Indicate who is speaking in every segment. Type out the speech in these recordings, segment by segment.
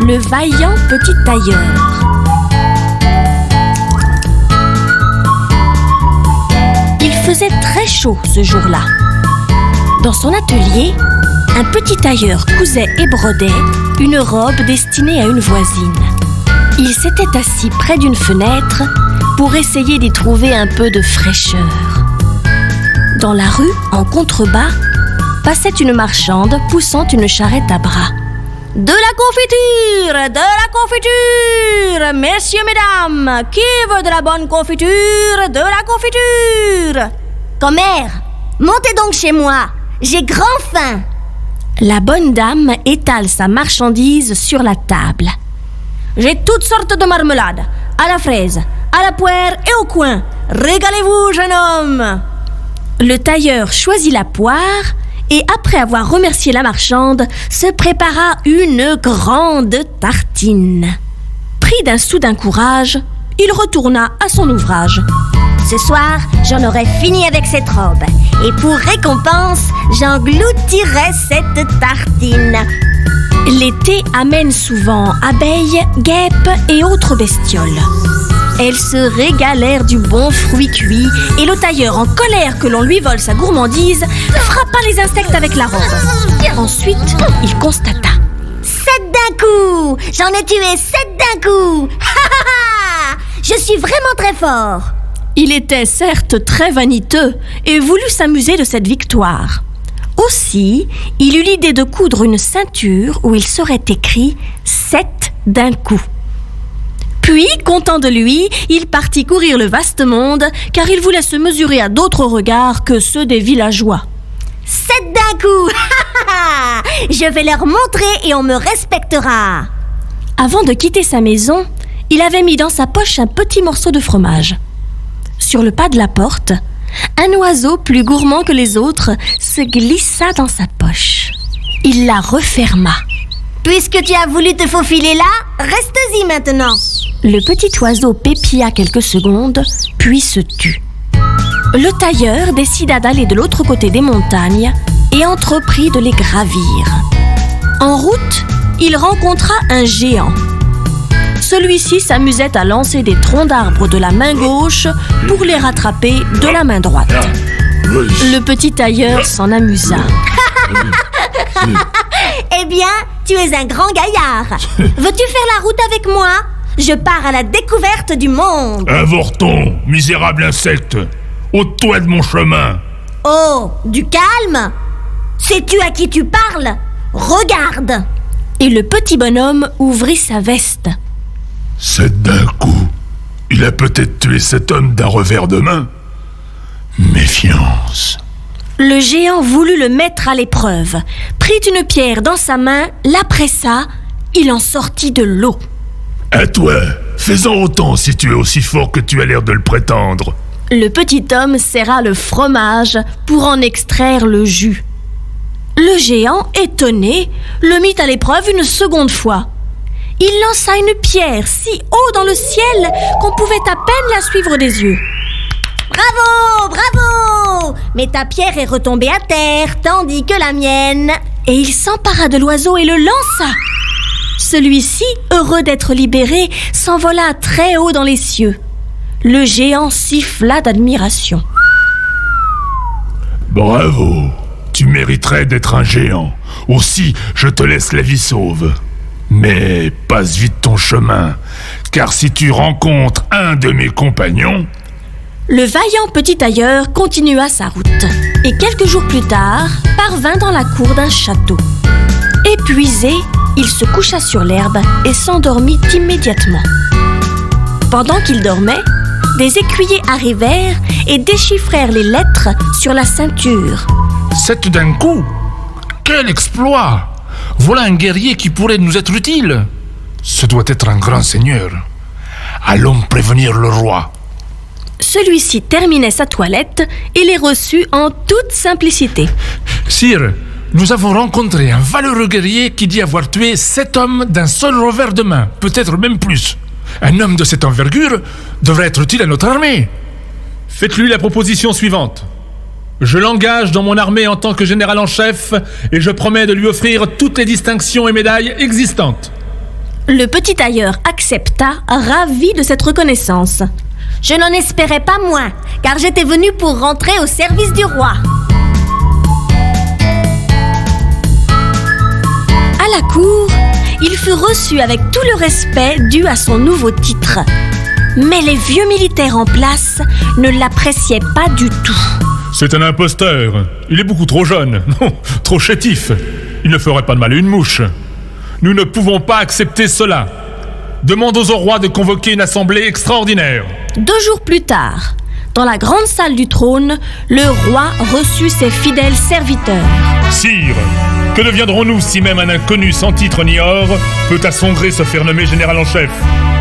Speaker 1: le vaillant petit tailleur. Il faisait très chaud ce jour-là. Dans son atelier, un petit tailleur cousait et brodait une robe destinée à une voisine. Il s'était assis près d'une fenêtre pour essayer d'y trouver un peu de fraîcheur. Dans la rue, en contrebas, passait une marchande poussant une charrette à bras. « De la confiture! De la confiture! Messieurs, mesdames, qui veut de la bonne confiture? De la confiture !»«
Speaker 2: Commère, montez donc chez moi, j'ai grand faim !»
Speaker 1: La bonne dame étale sa marchandise sur la table. « J'ai toutes sortes de marmelades, à la fraise, à la poire et au coin. Régalez-vous, jeune homme !» Le tailleur choisit la poire et après avoir remercié la marchande, se prépara une grande tartine. Pris d'un soudain courage, il retourna à son ouvrage.
Speaker 2: Ce soir, j'en aurai fini avec cette robe. Et pour récompense, j'engloutirai cette tartine.
Speaker 1: L'été amène souvent abeilles, guêpes et autres bestioles. Elles se régalèrent du bon fruit cuit et le tailleur, en colère que l'on lui vole sa gourmandise, frappa les insectes avec la robe. Ensuite, il constata:
Speaker 2: 7 d'un coup! J'en ai tué 7 d'un coup! Je suis vraiment très fort!
Speaker 1: Il était certes très vaniteux et voulut s'amuser de cette victoire. Aussi, il eut l'idée de coudre une ceinture où il serait écrit 7 d'un coup. Puis, content de lui, il partit courir le vaste monde, car il voulait se mesurer à d'autres regards que ceux des villageois.
Speaker 2: 7 d'un coup! Je vais leur montrer et on me respectera.
Speaker 1: Avant de quitter sa maison, il avait mis dans sa poche un petit morceau de fromage. Sur le pas de la porte, un oiseau plus gourmand que les autres se glissa dans sa poche. Il la referma.
Speaker 2: Puisque tu as voulu te faufiler là, reste-y maintenant.
Speaker 1: Le petit oiseau pépilla quelques secondes, puis se tut. Le tailleur décida d'aller de l'autre côté des montagnes et entreprit de les gravir. En route, il rencontra un géant. Celui-ci s'amusait à lancer des troncs d'arbres de la main gauche pour les rattraper de la main droite. Le petit tailleur s'en amusa.
Speaker 2: Eh bien, tu es un grand gaillard. Veux-tu faire la route avec moi ? Je pars à la découverte du monde.
Speaker 3: Avorton, misérable insecte, ôte-toi de mon chemin.
Speaker 2: Oh, du calme. Sais-tu à qui tu parles ? Regarde.
Speaker 1: Et le petit bonhomme ouvrit sa veste.
Speaker 3: 7 d'un coup. Il a peut-être tué cet homme d'un revers de main. Méfiance.
Speaker 1: Le géant voulut le mettre à l'épreuve, prit une pierre dans sa main, la pressa, il en sortit de l'eau.
Speaker 3: À toi, fais-en autant si tu es aussi fort que tu as l'air de le prétendre.
Speaker 1: Le petit homme serra le fromage pour en extraire le jus. Le géant, étonné, le mit à l'épreuve une seconde fois. Il lança une pierre si haut dans le ciel qu'on pouvait à peine la suivre des yeux.
Speaker 2: Bravo, bravo! Mais ta pierre est retombée à terre, tandis que la mienne...
Speaker 1: Et il s'empara de l'oiseau et le lança. Celui-ci, heureux d'être libéré, s'envola très haut dans les cieux. Le géant siffla d'admiration.
Speaker 3: Bravo! Tu mériterais d'être un géant. Aussi, je te laisse la vie sauve. Mais passe vite ton chemin, car si tu rencontres un de mes compagnons...
Speaker 1: Le vaillant petit tailleur continua sa route et quelques jours plus tard parvint dans la cour d'un château. Épuisé, il se coucha sur l'herbe et s'endormit immédiatement. Pendant qu'il dormait, des écuyers arrivèrent et déchiffrèrent les lettres sur la ceinture.
Speaker 4: 7 d'un coup! Quel exploit! Voilà un guerrier qui pourrait nous être utile. Ce doit être un grand seigneur. Allons prévenir le roi.
Speaker 1: Celui-ci terminait sa toilette et les reçut en toute simplicité.
Speaker 4: Sire, nous avons rencontré un valeureux guerrier qui dit avoir tué 7 hommes d'un seul revers de main, peut-être même plus. Un homme de cette envergure devrait être utile à notre armée.
Speaker 5: Faites-lui la proposition suivante. Je l'engage dans mon armée en tant que général en chef et je promets de lui offrir toutes les distinctions et médailles existantes.
Speaker 1: Le petit tailleur accepta, ravi de cette reconnaissance.
Speaker 2: Je n'en espérais pas moins, car j'étais venu pour rentrer au service du roi.
Speaker 1: À la cour, il fut reçu avec tout le respect dû à son nouveau titre. Mais les vieux militaires en place ne l'appréciaient pas du tout.
Speaker 5: C'est un imposteur. Il est beaucoup trop jeune, non, trop chétif. Il ne ferait pas de mal à une mouche. Nous ne pouvons pas accepter cela. Demandons au roi de convoquer une assemblée extraordinaire.
Speaker 1: 2 jours plus tard, dans la grande salle du trône, le roi reçut ses fidèles serviteurs.
Speaker 5: Sire, que deviendrons-nous si même un inconnu sans titre ni or peut à son gré se faire nommer général en chef?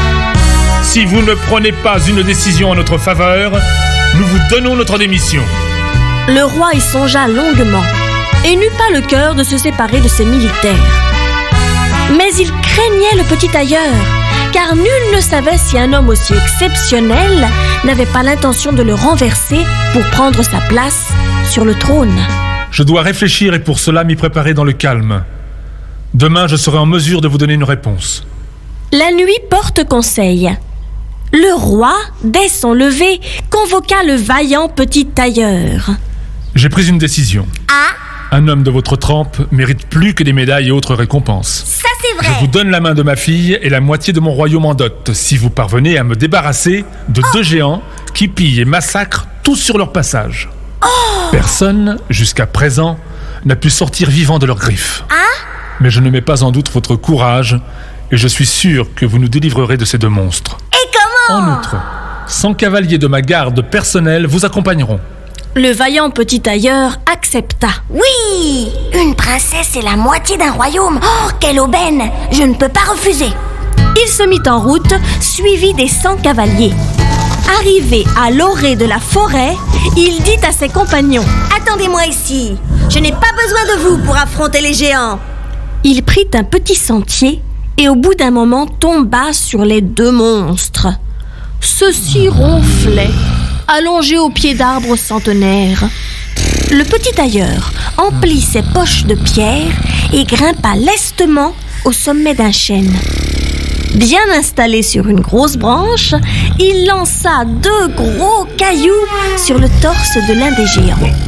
Speaker 5: Si vous ne prenez pas une décision en notre faveur, nous vous donnons notre démission.
Speaker 1: Le roi y songea longuement et n'eut pas le cœur de se séparer de ses militaires. Mais il craignait le petit tailleur, car nul ne savait si un homme aussi exceptionnel n'avait pas l'intention de le renverser pour prendre sa place sur le trône.
Speaker 5: Je dois réfléchir et pour cela m'y préparer dans le calme. Demain, je serai en mesure de vous donner une réponse.
Speaker 1: La nuit porte conseil. Le roi, dès son lever, convoqua le vaillant petit tailleur.
Speaker 5: J'ai pris une décision.
Speaker 2: Ah,
Speaker 5: Un homme de votre trempe mérite plus que des médailles et autres récompenses.
Speaker 2: ça c'est vrai.
Speaker 5: Je vous donne la main de ma fille et la moitié de mon royaume en dot, si vous parvenez à me débarrasser de 2 géants qui pillent et massacrent tous sur leur passage. Personne, jusqu'à présent, n'a pu sortir vivant de leurs griffes. Mais je ne mets pas en doute votre courage et je suis sûr que vous nous délivrerez de ces 2 monstres.
Speaker 2: Et comment?
Speaker 5: En outre, 100 cavaliers de ma garde personnelle vous accompagneront.
Speaker 1: Le vaillant petit tailleur accepta.
Speaker 2: Oui, une princesse et la moitié d'un royaume. Oh, quelle aubaine! Je ne peux pas refuser.
Speaker 1: Il se mit en route, suivi des 100 cavaliers. Arrivé à l'orée de la forêt, il dit à ses compagnons:
Speaker 2: Attendez-moi ici. Je n'ai pas besoin de vous pour affronter les géants.
Speaker 1: Il prit un petit sentier et au bout d'un moment tomba sur les 2 monstres. Ceux-ci ronflaient, allongés au pied d'arbres centenaires. Le petit tailleur emplit ses poches de pierre et grimpa lestement au sommet d'un chêne. Bien installé sur une grosse branche, il lança 2 gros cailloux sur le torse de l'un des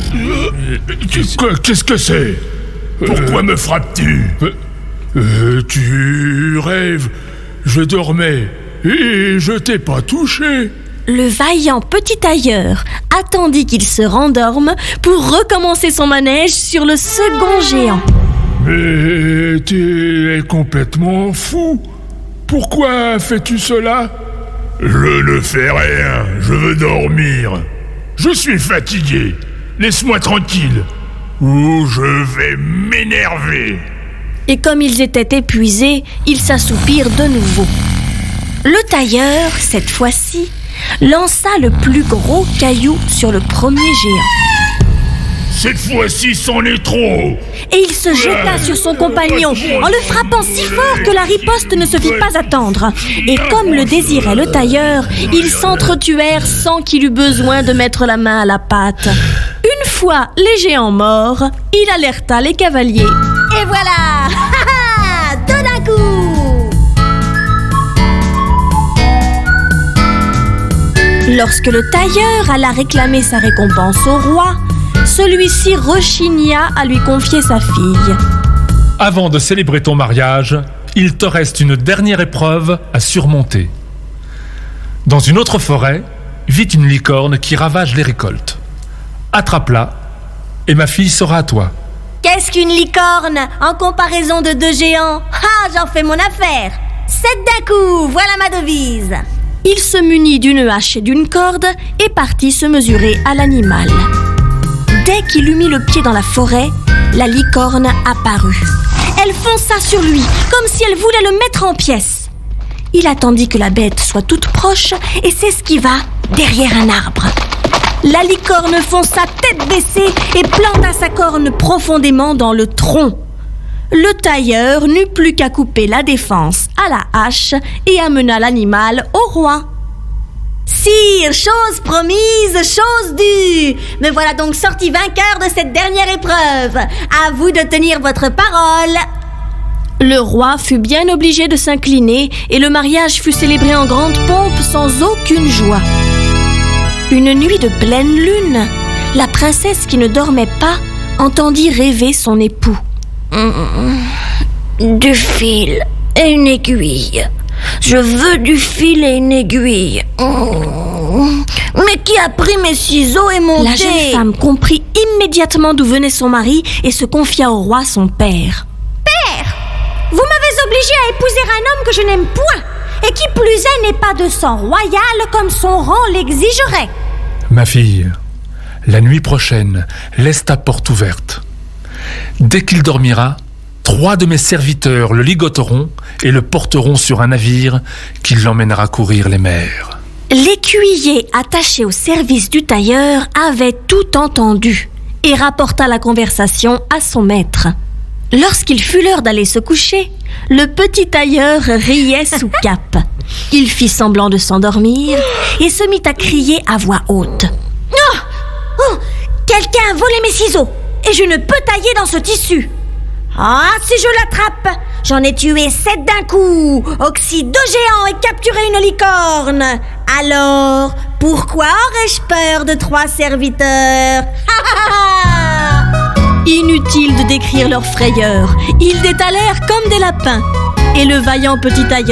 Speaker 1: géants.
Speaker 3: Qu'est-ce que c'est? Pourquoi me frappes-tu? Tu rêves. Je dormais et je t'ai pas touché.
Speaker 1: Le vaillant petit tailleur attendit qu'il se rendorme pour recommencer son manège sur le second géant.
Speaker 3: Mais t'es complètement fou. Pourquoi fais-tu cela? Je ne fais rien, je veux dormir. Je suis fatigué, laisse-moi tranquille, ou je vais m'énerver.
Speaker 1: Et comme ils étaient épuisés, ils s'assoupirent de nouveau. Le tailleur, cette fois-ci, lança le plus gros caillou sur le premier géant.
Speaker 3: Cette fois-ci, c'en est trop.
Speaker 1: Et il se jeta sur son compagnon en le frappant si fort que la riposte ne se fit pas attendre. Et comme le désirait le tailleur, ils s'entretuèrent sans qu'il eût besoin de mettre la main à la pâte. Une fois les géants morts, il alerta les cavaliers.
Speaker 2: Et voilà. Tout d'un coup.
Speaker 1: Lorsque le tailleur alla réclamer sa récompense au roi, celui-ci rechigna à lui confier sa fille.
Speaker 5: Avant de célébrer ton mariage, il te reste une dernière épreuve à surmonter. Dans une autre forêt, vit une licorne qui ravage les récoltes. Attrape-la et ma fille sera à toi.
Speaker 2: Qu'est-ce qu'une licorne en comparaison de 2 géants? Ah, j'en fais mon affaire. 7 d'un coup, voilà ma devise.
Speaker 1: Il se munit d'une hache et d'une corde et partit se mesurer à l'animal. Dès qu'il eut mis le pied dans la forêt, la licorne apparut. Elle fonça sur lui, comme si elle voulait le mettre en pièces. Il attendit que la bête soit toute proche et s'esquiva derrière un arbre. La licorne fonça tête baissée et planta sa corne profondément dans le tronc. Le tailleur n'eut plus qu'à couper la défense à la hache et amena l'animal au roi.
Speaker 2: Sire, chose promise, chose due. Me voilà donc sorti vainqueur de cette dernière épreuve. À vous de tenir votre parole.
Speaker 1: Le roi fut bien obligé de s'incliner et le mariage fut célébré en grande pompe sans aucune joie. Une nuit de pleine lune, la princesse qui ne dormait pas entendit rêver son époux.
Speaker 2: Du fil et une aiguille. Je veux du fil et une aiguille. Mais qui a pris mes ciseaux et mon
Speaker 1: La
Speaker 2: thé?
Speaker 1: jeune femme comprit immédiatement d'où venait son mari et se confia au roi son père.
Speaker 2: Vous m'avez obligée à épouser un homme que je n'aime point et qui plus est n'est pas de sang royal comme son rang l'exigerait.
Speaker 5: Ma fille, la nuit prochaine, laisse ta porte ouverte. Dès qu'il dormira, 3 de mes serviteurs le ligoteront et le porteront sur un navire qui l'emmènera courir les mers.
Speaker 1: L'écuyer attaché au service du tailleur avait tout entendu et rapporta la conversation à son maître. Lorsqu'il fut l'heure d'aller se coucher, le petit tailleur riait sous cape. Il fit semblant de s'endormir et se mit à crier à voix haute.
Speaker 2: Quelqu'un a volé mes ciseaux et je ne peux tailler dans ce tissu. Ah, si je l'attrape, j'en ai tué 7 d'un coup, oxy 2 géants et capturé une licorne. Alors, pourquoi aurais-je peur de 3 serviteurs?
Speaker 1: Inutile de décrire leur frayeur, ils détalèrent comme des lapins. Et le vaillant petit tailleur